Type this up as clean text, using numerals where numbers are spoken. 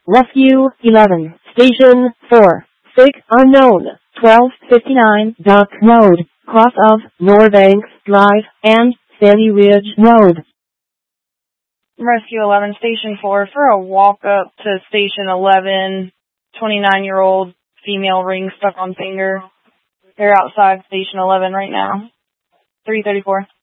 Rescue 11, Station 4, sick unknown, 1259 Duck Road, cross of Norbanks Drive and Sandy Ridge Road. Rescue 11, Station 4, for a walk-up to Station 11, 29-year-old female ring stuck on finger. They're outside Station 11 right now. 334.